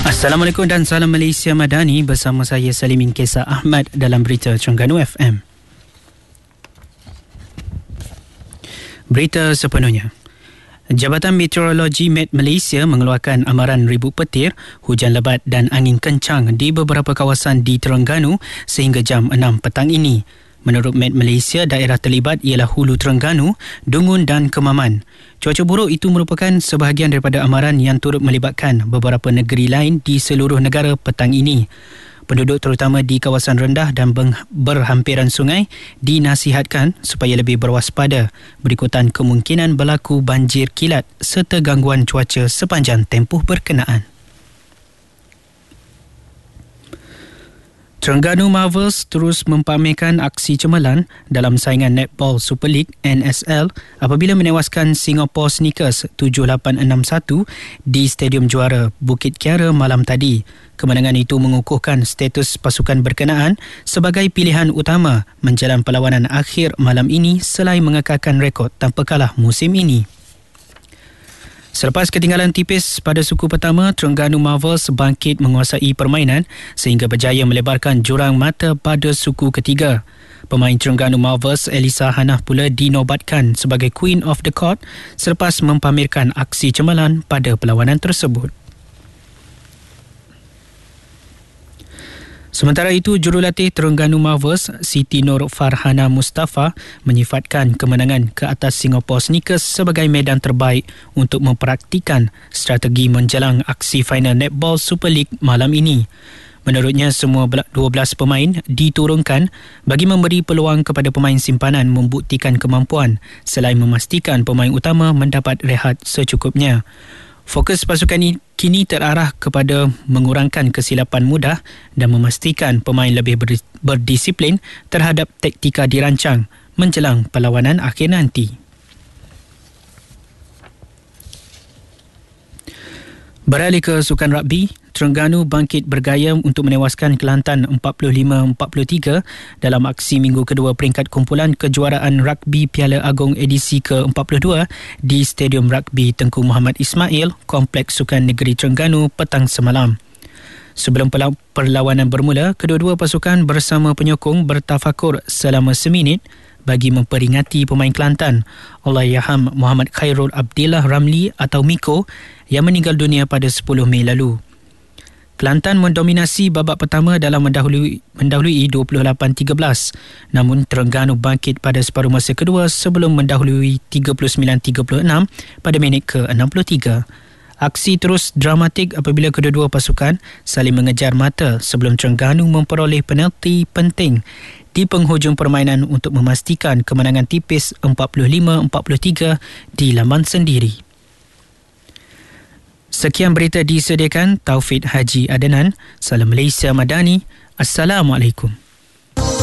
Assalamualaikum dan salam Malaysia Madani, bersama saya Salimin Kesar Ahmad dalam Berita Terengganu FM. Berita sepenuhnya. Jabatan Meteorologi Met Malaysia mengeluarkan amaran ribuan petir, hujan lebat dan angin kencang di beberapa kawasan di Terengganu sehingga jam 6 petang ini. Menurut Met Malaysia, daerah terlibat ialah Hulu Terengganu, Dungun dan Kemaman. Cuaca buruk itu merupakan sebahagian daripada amaran yang turut melibatkan beberapa negeri lain di seluruh negara petang ini. Penduduk terutama di kawasan rendah dan berhampiran sungai dinasihatkan supaya lebih berwaspada berikutan kemungkinan berlaku banjir kilat serta gangguan cuaca sepanjang tempoh berkenaan. Terengganu Marvels terus mempamerkan aksi cemerlang dalam saingan Netball Super League NSL apabila menewaskan Singapore Sneakers 7861 di Stadium Juara Bukit Kiara malam tadi. Kemenangan itu mengukuhkan status pasukan berkenaan sebagai pilihan utama menjelang perlawanan akhir malam ini selain mengekalkan rekod tanpa kalah musim ini. Selepas ketinggalan tipis pada suku pertama, Terengganu Marvels bangkit menguasai permainan sehingga berjaya melebarkan jurang mata pada suku ketiga. Pemain Terengganu Marvels Elisa Hanah pula dinobatkan sebagai Queen of the Court selepas mempamerkan aksi cemerlang pada perlawanan tersebut. Sementara itu, jurulatih Terengganu Marvels Siti Nur Farhana Mustafa menyifatkan kemenangan ke atas Singapore Sneakers sebagai medan terbaik untuk mempraktikan strategi menjelang aksi final Netball Super League malam ini. Menurutnya, semua 12 pemain diturunkan bagi memberi peluang kepada pemain simpanan membuktikan kemampuan selain memastikan pemain utama mendapat rehat secukupnya. Fokus pasukan kini terarah kepada mengurangkan kesilapan mudah dan memastikan pemain lebih berdisiplin terhadap taktika dirancang menjelang perlawanan akhir nanti. Beralih ke sukan rugby, Terengganu bangkit bergaya untuk menewaskan Kelantan 45-43 dalam aksi minggu kedua peringkat kumpulan kejuaraan rugby Piala Agong edisi ke-42 di Stadium Rugby Tengku Muhammad Ismail, Kompleks Sukan Negeri Terengganu petang semalam. Sebelum perlawanan bermula, kedua-dua pasukan bersama penyokong bertafakur selama seminit bagi memperingati pemain Kelantan, Allahyarham Muhammad Khairul Abdillah Ramli atau Miko yang meninggal dunia pada 10 Mei lalu. Kelantan mendominasi babak pertama dalam mendahului 28-13. Namun Terengganu bangkit pada separuh masa kedua sebelum mendahului 39-36 pada minit ke-63. Aksi terus dramatik apabila kedua-dua pasukan saling mengejar mata sebelum Terengganu memperoleh penalti penting di penghujung permainan untuk memastikan kemenangan tipis 45-43 di laman sendiri. Sekian berita disediakan Taufik Haji Adenan. Salam Malaysia Madani. Assalamualaikum.